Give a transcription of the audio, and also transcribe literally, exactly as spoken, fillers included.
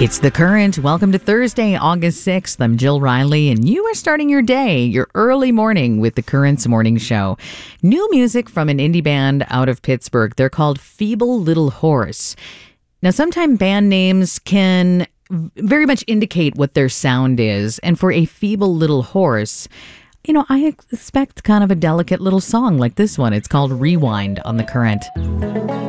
It's The Current. Welcome to Thursday, August sixth. I'm Jill Riley, and you are starting your day, your early morning with The Current's morning show. New music from an indie band out of Pittsburgh. They're called Feeble Little Horse. Now, sometimes band names can very much indicate what their sound is, and for a feeble little horse, you know, I expect kind of a delicate little song like this one. It's called Rewind on The Current.